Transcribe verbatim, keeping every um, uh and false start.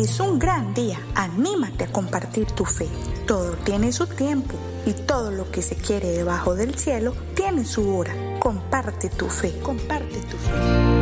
es un gran día, anímate a compartir tu fe. Todo tiene su tiempo y todo lo que se quiere debajo del cielo tiene su hora. Comparte tu fe, comparte tu fe.